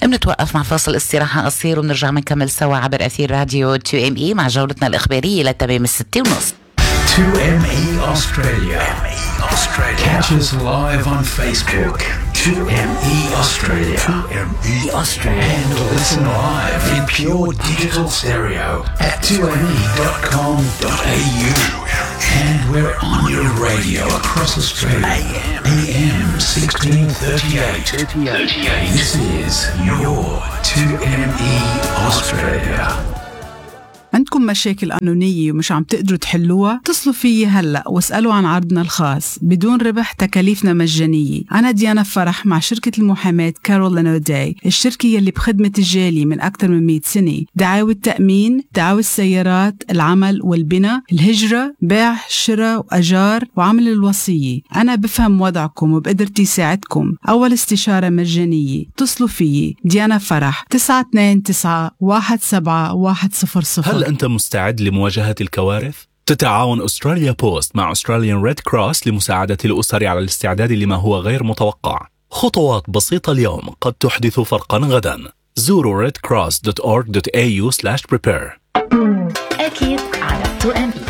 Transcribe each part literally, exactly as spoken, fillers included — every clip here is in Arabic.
بنتوقف مع فاصل استراحة قصير وبنرجع بنكمل سوا عبر أثير راديو تو إم إي مع جولتنا الإخبارية لتمام الستة ونص. تو إم إي Australia. Catch us live on Facebook. تو إم إي Australia. تو إم إي Australia. And listen live in pure digital stereo at two m e dot com dot a u. And we're on your radio across Australia. A M sixteen thirty-eight. This is your two M E Australia. عندكم مشاكل قانونية ومش عم تقدروا تحلوها؟ اتصلوا فيي هلأ واسألوا عن عرضنا الخاص بدون ربح، تكاليفنا مجانية. أنا ديانا فرح مع شركة المحاماة كارول لانوداي، الشركة يلي بخدمة الجالية من أكثر من مئة سنة. دعاوى التأمين، دعاوى السيارات، العمل والبناء، الهجرة، بيع، شراء وأجار وعمل الوصية. أنا بفهم وضعكم وبقدرتي ساعدكم. أول استشارة مجانية. اتصلوا فيي ديانا فرح تسعة اثنين تسعة واحد سبعة واحد صفر صفر. هل أنت مستعد لمواجهة الكوارث؟ تتعاون أستراليا بوست مع أستراليان ريد كروس لمساعدة الأسر على الاستعداد لما هو غير متوقع. خطوات بسيطة اليوم قد تحدث فرقا غدا. زوروا red cross dot org dot a u slash prepare. أكيد على تو إم إي.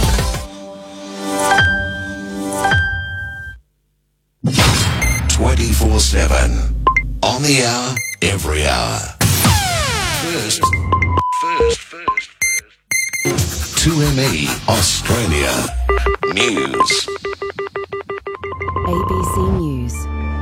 twenty-four seven on the hour, every hour. First, first, first, first. two M E Australia News. A B C News.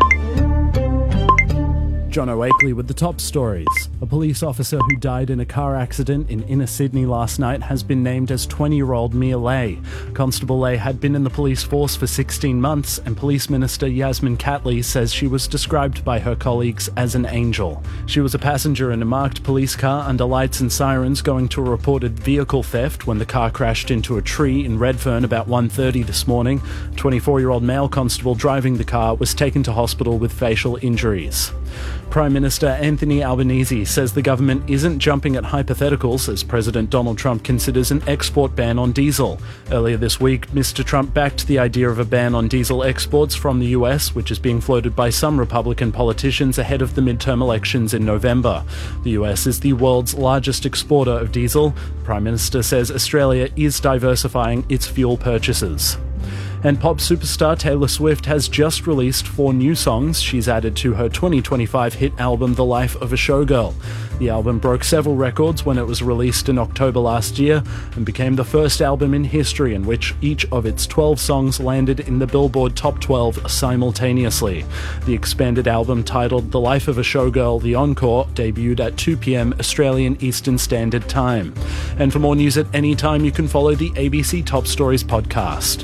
John O'Akley with the top stories. A police officer who died in a car accident in inner Sydney last night has been named as twenty-year-old Mia Lay. Constable Lay had been in the police force for sixteen months, and Police Minister Yasmin Catley says she was described by her colleagues as an angel. She was a passenger in a marked police car under lights and sirens going to a reported vehicle theft when the car crashed into a tree in Redfern about one thirty this morning. twenty-four-year-old male constable driving the car was taken to hospital with facial injuries. Prime Minister Anthony Albanese says the government isn't jumping at hypotheticals as President Donald Trump considers an export ban on diesel. Earlier this week, Mister Trump backed the idea of a ban on diesel exports from the U S, which is being floated by some Republican politicians ahead of the midterm elections in November. The U S is the world's largest exporter of diesel. The Prime Minister says Australia is diversifying its fuel purchases. And pop superstar Taylor Swift has just released four new songs she's added to her twenty twenty-five hit album The Life of a Showgirl. The album broke several records when it was released in October last year and became the first album in history in which each of its twelve songs landed in the Billboard Top twelve simultaneously. The expanded album, titled The Life of a Showgirl The Encore, debuted at two p.m. Australian Eastern Standard Time. And for more news at any time, you can follow the A B C Top Stories podcast.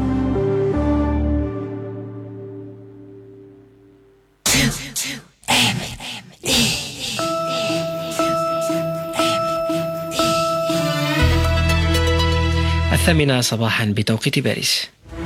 الثامنة صباحا بتوقيت باريس.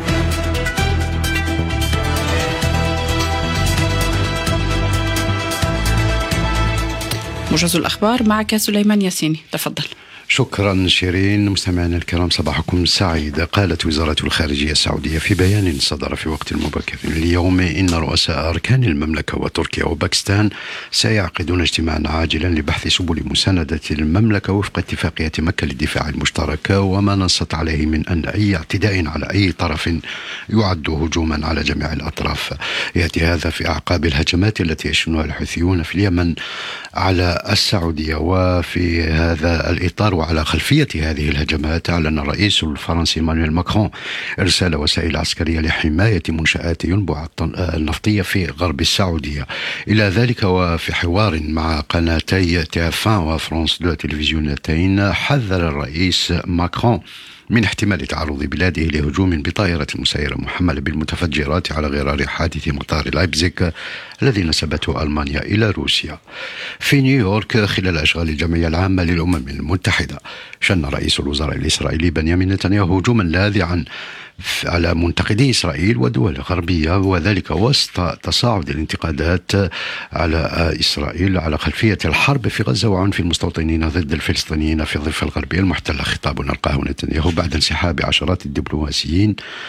موجز الأخبار معك سليمان ياسيني، تفضل. شكرا شيرين. مستمعينا الكرام صباحكم سعيد. قالت وزارة الخارجية السعودية في بيان صدر في وقت مبكر اليوم إن رؤساء أركان المملكة وتركيا وباكستان سيعقدون اجتماعا عاجلا لبحث سبل مساندة المملكة وفق اتفاقية مكة للدفاع المشترك وما نصت عليه من أن أي اعتداء على أي طرف يعد هجوما على جميع الأطراف. يأتي هذا في أعقاب الهجمات التي يشنها الحوثيون في اليمن على السعودية. وفي هذا الإطار وعلى خلفية هذه الهجمات أعلن الرئيس الفرنسي مانويل ماكرون إرسال وسائل عسكرية لحماية منشآت ينبع النفطية في غرب السعودية. إلى ذلك وفي حوار مع قناتي تي إف واحد وفرانس دو تلفزيونتين حذر الرئيس ماكرون من احتمال تعرض بلاده لهجوم بطائرة مسيرة محملة بالمتفجرات على غرار حادث مطار لايبزيغ الذي نسبته ألمانيا إلى روسيا. في نيويورك خلال أشغال الجمعية العامة للأمم المتحدة شن رئيس الوزراء الإسرائيلي بنيامين نتنياهو هجوما لاذعا على منتقدي إسرائيل والدول الغربية، وذلك وسط تصاعد الانتقادات على إسرائيل على خلفية الحرب في غزة وعنف المستوطنين ضد الفلسطينيين في الضفة الغربية المحتلة. خطاب نلقاه نتنياهو بعد انسحاب عشرات الدبلوماسيين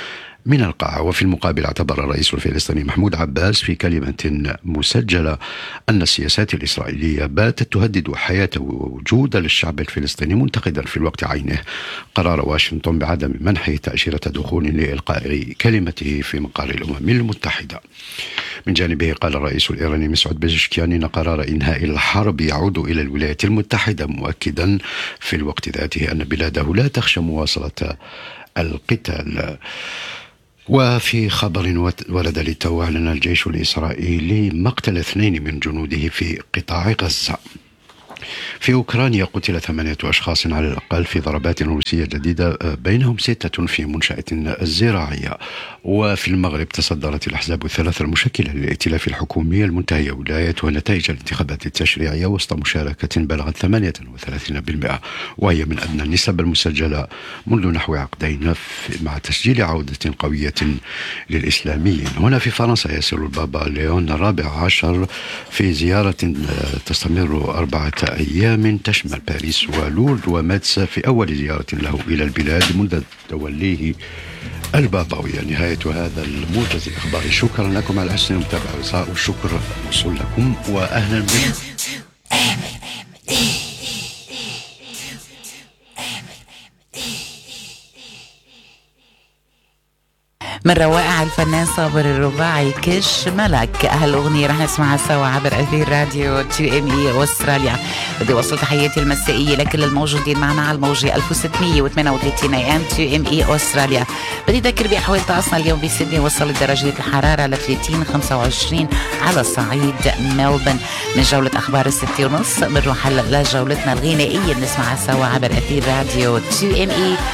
من القاعة. وفي المقابل اعتبر الرئيس الفلسطيني محمود عباس في كلمة مسجلة أن السياسات الإسرائيلية باتت تهدد حياة ووجود للشعب الفلسطيني، منتقدا في الوقت عينه قرار واشنطن بعدم منحه تأشيرة دخول لإلقاء كلمته في مقر الأمم المتحدة. من جانبه قال الرئيس الإيراني مسعود بزشكيان إن قرار إنهاء الحرب يعود إلى الولايات المتحدة، مؤكدا في الوقت ذاته أن بلاده لا تخشى مواصلة القتال. وفي خبر ورد للتو أعلن الجيش الإسرائيلي مقتل اثنين من جنوده في قطاع غزة. في أوكرانيا قتل ثمانية أشخاص على الأقل في ضربات روسية جديدة، بينهم ستة في منشأة زراعية. وفي المغرب تصدرت الأحزاب الثلاثة المشكلة للائتلاف الحكومي المنتهية ولايتها نتائج الانتخابات التشريعية وسط مشاركة بلغت ثمانية وثلاثين بالمئة، وهي من أدنى النسب المسجلة منذ نحو عقدين، مع تسجيل عودة قوية للإسلاميين. هنا في فرنسا يسير البابا ليون الرابع عشر في زيارة تستمر أربعة أيام تشمل باريس ولورد ومادس، في أول زيارة له إلى البلاد منذ توليه البابوية. نهاية هذا الموجز الإخباري. شكرا لكم على حسن المتابعة، والشكر موصول لكم وأهلا بكم. من روائع الفنان صابر الرباعي كش ملك. هالأغنية رح نسمعها سوا عبر أثير راديو تو ام اي أستراليا. بدي وصل تحياتي المسائية لكل الموجودين معنا على الموجة ألف وستمية وثمانية وثلاثين اي ام تو ام اي أستراليا. بدي أذكر بأحوال طقسنا اليوم بسيدني وصلت درجة الحرارة ل ثلاثين خمسة وعشرين على صعيد ملبن. من جولة أخبار الستة ونص بنروح هلا لجولتنا الغنائية بنسمعها سوا عبر أثير راديو تو ام اي